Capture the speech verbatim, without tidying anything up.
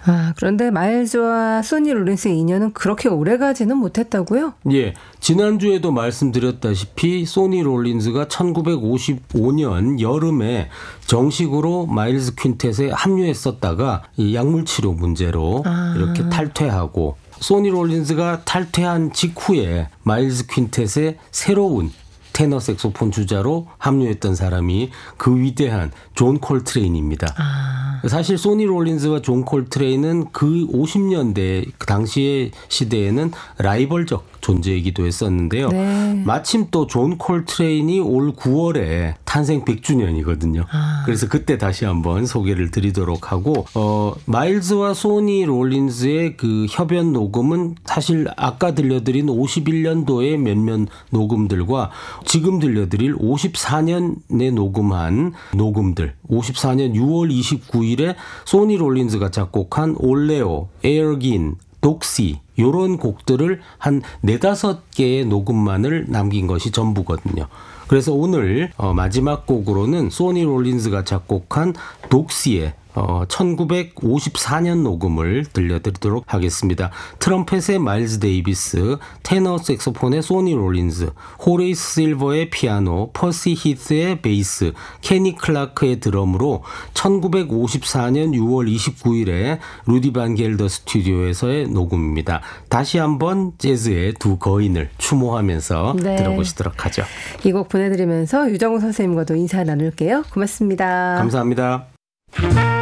아, 그런데 마일즈와 소니 롤린스의 인연은 그렇게 오래가지는 못했다고요? 예, 지난주에도 말씀드렸다시피 소니 롤린스가 천구백오십오 년 여름에 정식으로 마일즈 퀸텟에 합류했었다가 이 약물치료 문제로 아. 이렇게 탈퇴하고 소니 롤린스가 탈퇴한 직후에 마일즈 퀸텟의 새로운 테너 색소폰 주자로 합류했던 사람이 그 위대한 존 콜트레인입니다. 아. 사실 소니 롤린스와 존 콜트레인은 그 오십 년대 그 당시의 시대에는 라이벌적 존재이기도 했었는데요. 네. 마침 또 존 콜트레인이 올 구월에 탄생 백 주년이거든요. 아. 그래서 그때 다시 한번 소개를 드리도록 하고 어, 마일즈와 소니 롤린스의 그 협연 녹음은 사실 아까 들려드린 오십일 년도의 몇몇 녹음들과 지금 들려드릴 오십사 년에 녹음한 녹음들, 오십사 년 유월 이십구일에 소니 롤린스가 작곡한 올레오, 에어긴, 독시 이런 곡들을 한 네다섯 개의 녹음만을 남긴 것이 전부거든요. 그래서 오늘 어, 마지막 곡으로는 소니 롤린스가 작곡한 독시의 어, 천구백오십사 년 녹음을 들려드리도록 하겠습니다. 트럼펫의 마일즈 데이비스, 테너 색소폰의 소니 롤린스, 호레이스 실버의 피아노, 퍼시 히스의 베이스, 케니 클라크의 드럼으로 천구백오십사 년 유월 이십구일에 루디 반 겔더 스튜디오에서의 녹음입니다. 다시 한번 재즈의 두 거인을 추모하면서 네. 들어보시도록 하죠. 이 곡 보내드리면서 유정우 선생님과도 인사 나눌게요. 고맙습니다. 감사합니다.